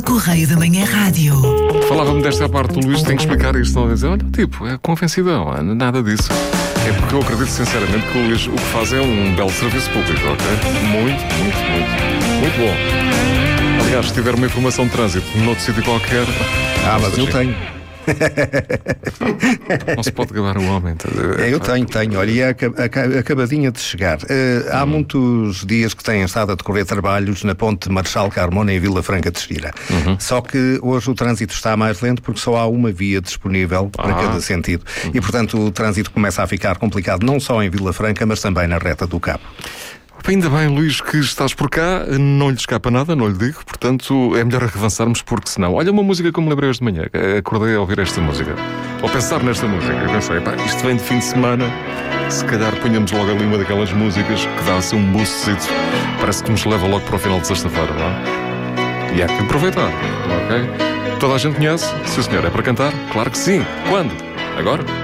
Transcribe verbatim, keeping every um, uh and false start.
Correio da Manhã Rádio. Falava-me desta parte do Luís, tem que explicar isto. Não dizer, olha, tipo, é com ofensidão, nada disso. É porque eu acredito sinceramente que o Luís o que faz é um belo serviço público, ok? Muito, muito, muito, muito bom. Aliás, se tiver uma informação de trânsito noutro sítio qualquer... Ah, mas eu tenho. Não se pode gabar o homem. Tá? É, eu tenho, tenho. Olha, e é acabadinha de chegar. Uh, há hum. muitos dias que têm estado a decorrer trabalhos na ponte Marechal Carmona em Vila Franca de Xira. Uhum. Só que hoje o trânsito está mais lento porque só há uma via disponível para ah. cada sentido. Uhum. E, portanto, o trânsito começa a ficar complicado não só em Vila Franca, mas também na reta do Cabo. Ainda bem, Luís, que estás por cá, não lhe escapa nada, não lhe digo, portanto é melhor avançarmos porque senão... Olha uma música que eu me lembrei hoje de manhã, acordei a ouvir esta música, ou pensar nesta música, eu pensei, pá, isto vem de fim de semana, se calhar ponhamos logo ali uma daquelas músicas que dá assim um boostcito, parece que nos leva logo para o final de sexta-feira, não é? E há que aproveitar, ok? Toda a gente conhece? Sim senhor, é para cantar? Claro que sim! Quando? Agora?